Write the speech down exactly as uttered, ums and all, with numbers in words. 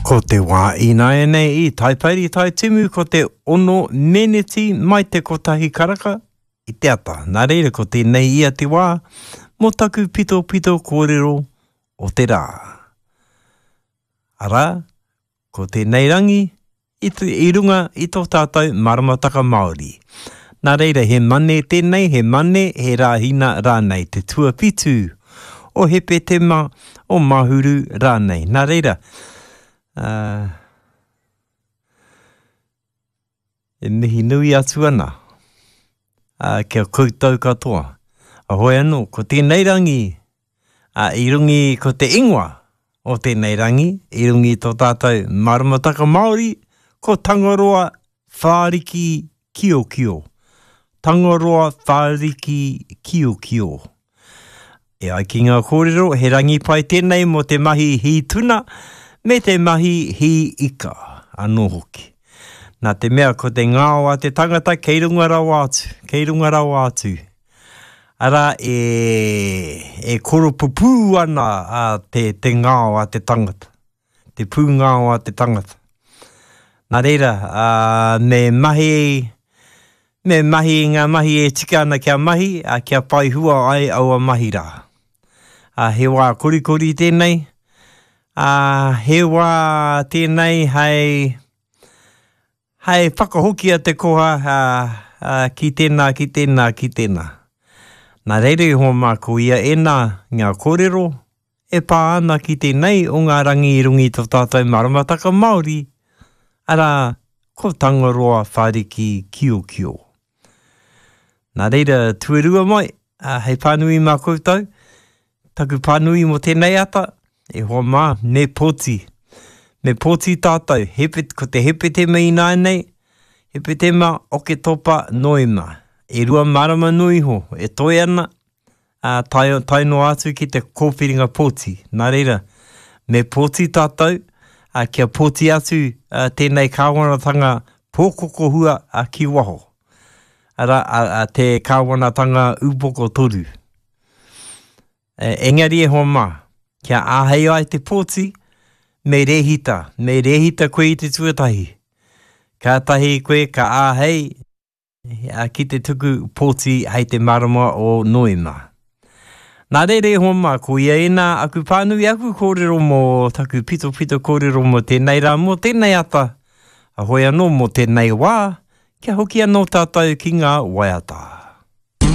Ko te wā ina e nei I taipairi tai timu ko te ono meneti mai te kotahi karaka I te ata. Nā reira ko te nei ia te wā mo taku pito pito kōrero o te rā. Ara, ko te nei rangi I, te, I runga I tō tātou maramataka Māori. Nā reira he mane tēnei, he mane he rāhina rānei, te tuapitu o hepe te ma o mahuru rānei. Nā reira, Uh, e mihi nui atu ana. Uh, kia koutou katoa. Ahoi anō, ko tēnei rangi, uh, I rungi ko te ingoa o tēnei rangi, I rungi tō tātou maramataka Māori, ko Tangaroa Whāriki Kio Kio. Tangaroa Whāriki Kio Kio. E ai ki ngā kōrero, he rangi pai tēnei mo te mahi hi tuna, me te mahi hi ika, anō hoki. Nā te mea ko te ngāo a te tangata, kei runga rau atu, kei runga rau atu. Ara e, e koro pupu ana a te, te ngāo a te tangata, te pū ngāo a te tangata. Nā reira, uh, me mahi, me mahi ngā mahi e tika ana kia mahi, a kia pai hua ai aua mahi rā. Uh, he wā korikori tēnei, Uh, he wā tēnei hei, hei whakahokia te koha uh, uh, ki tēnā, ki tēnā, ki tēnā. Nā reire ho mā ko ia e nā ngā kōrero e pā ana ki tēnei o ngā rangi I rungi tō tātou maramataka Māori. Ara, ko Tangaroa Whāriki Kio Kio. Nā reire tuerua mai, uh, hei pānui mā koutou, taku pānui mo tēnei ata, e hoa mā, me pōti. Me pōti tātou, hepe, ko te hepe te mei nai nei, hepe te ma o ke topa noima. E rua marama nui ho, e toi ana, uh, tai, tai no atu ki te kōwhiringa pōti. Nā reira, me pōti tātou, uh, kia pōti atu uh, tēnei kāwanatanga pōkoko hua uh, ki waho. Ara, uh, uh, te kāwanatanga upoko toru. Uh, engari e hoa mā, kia āhei ai te pōti, me rehita, me rehita koe I te tuatahi. Ka tahi koe, ka āhei, ki te tuku pōti hei te marama o Noema. Nā reire hoa mā, ko ia e nā aku pānui aku kōrero mō taku pito pito kōrero mō tēnei rā mō tēnei ata. Ahoi anō mō tēnei wā, kia hoki anō tātou ki ngā waiata.